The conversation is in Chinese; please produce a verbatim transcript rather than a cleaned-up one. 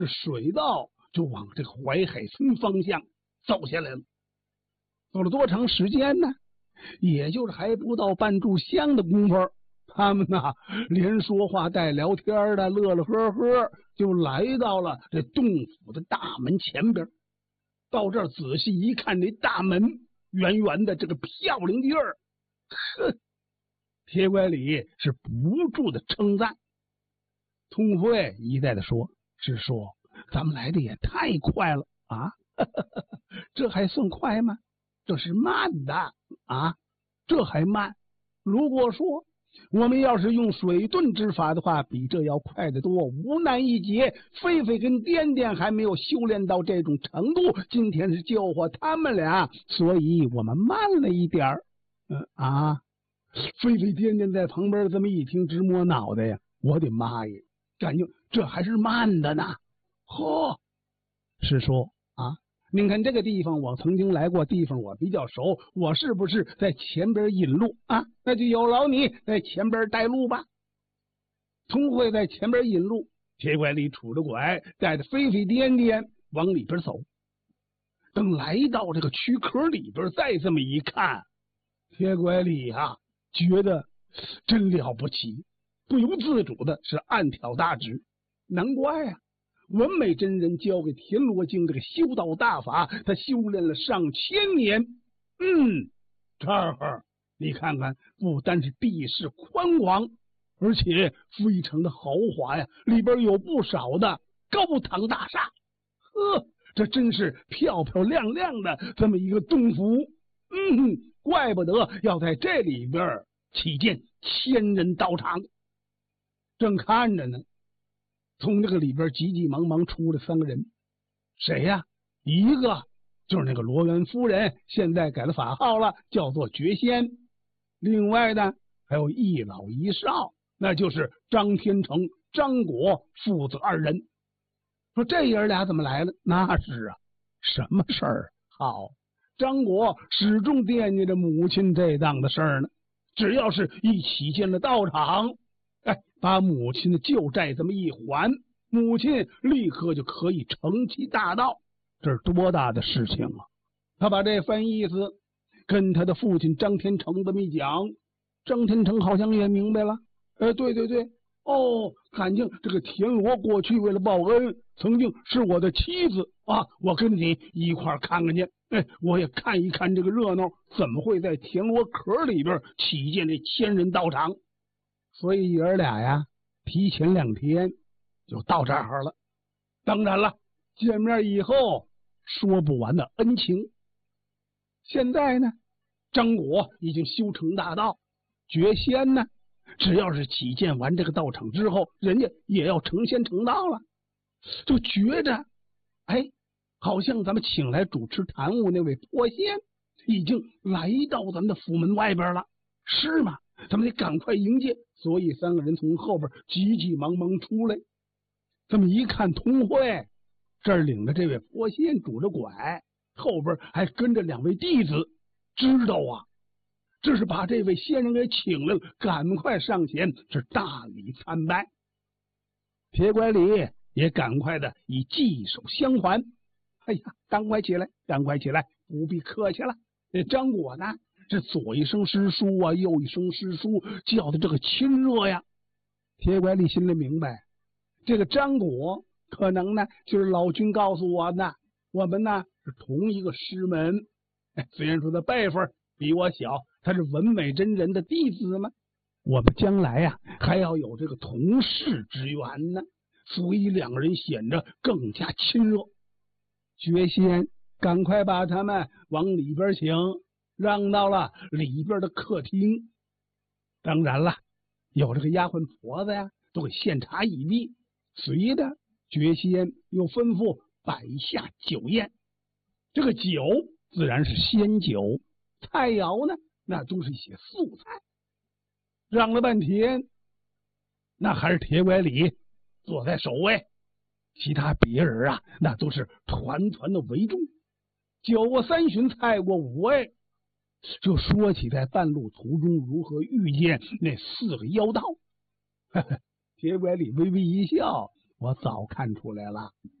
这水道就往这个淮海村方向走下来了。走了多长时间呢？也就是还不到半炷香的功夫，他们呐连说话带聊天的，乐乐呵呵就来到了这洞府的大门前边。到这儿仔细一看，这大门圆圆的，这个漂亮地儿，呵，铁拐李是不住的称赞。通会一再的说：“是说咱们来的也太快了啊！这还算快吗？这是慢的啊，这还慢。如果说我们要是用水遁之法的话，比这要快得多，无难一劫。狒狒跟颠颠还没有修炼到这种程度，今天是救活他们俩，所以我们慢了一点儿。嗯啊，狒狒颠颠在旁边这么一听，直摸脑袋呀！我的妈呀，感觉这还是慢的呢。呵，是说啊，您看这个地方我曾经来过，地方我比较熟，我是不是在前边引路啊？那就有劳你在前边带路吧。通会在前边引路，铁拐李杵着拐，带着狒狒颠颠往里边走。等来到这个躯壳里边，再这么一看，铁拐李啊，觉得真了不起，不由自主的是暗挑大指。难怪啊，文美真人教给田螺精这个修道大法，他修炼了上千年。嗯，这儿你看看，不单是地势宽广，而且非常的豪华呀，里边有不少的高堂大厦。呵，这真是漂漂亮亮的这么一个洞府。嗯，怪不得要在这里边起建千人道场。正看着呢，从这个里边急急忙忙出了三个人。谁呀？一个就是那个罗元夫人，现在改了法号了，叫做觉仙。另外呢，还有一老一少，那就是张天成、张果父子二人。说这爷俩怎么来了？那是啊，什么事儿？好，张果始终惦记着母亲这档子事儿呢。只要是一起建了道场，哎，把母亲的旧债这么一还，母亲立刻就可以成其大道。这是多大的事情啊！他把这番意思跟他的父亲张天成这么一讲，张天成好像也明白了。哎，对对对，哦，感情这个田螺过去为了报恩，曾经是我的妻子啊，我跟你一块看看去。哎，我也看一看这个热闹，怎么会在田螺壳里边起建这千人道场？所以爷儿俩呀，提前两天就到这儿了。当然了，见面以后说不完的恩情。现在呢，张果已经修成大道，觉仙呢，只要是起建完这个道场之后，人家也要成仙成道了。就觉着，哎，好像咱们请来主持坛务那位破仙已经来到咱们的府门外边了，是吗？咱们得赶快迎接。所以三个人从后边急急忙忙出来。这么一看，通会这儿领着这位破仙拄着拐，后边还跟着两位弟子，知道啊，这是把这位仙人给请来了，赶快上前是大礼参拜。铁拐李也赶快的以祭手相还。哎呀，赶快起来，赶快起来，不必客气了。这张果呢，这左一声师叔啊，右一声师叔，叫的这个亲热呀。铁拐李心里明白，这个张果可能呢，就是老君告诉我呢，我们呢是同一个师门。哎，虽然说他辈分比我小，他是文美真人的弟子嘛，我们将来呀、啊、还要有这个同室之缘呢，所以两个人显得更加亲热。觉仙赶快把他们往里边请，让到了里边的客厅。当然了，有这个丫鬟婆子呀，都给献茶以毕。随着觉仙又吩咐摆下酒宴，这个酒自然是仙酒，菜肴呢那都是一些素菜。让了半天，那还是铁拐李坐在首位，其他别人啊，那都是团团的围住。酒过三巡，菜过五味，就说起在半路途中如何遇见那四个妖道。铁拐李微微一笑， 我早看出来了。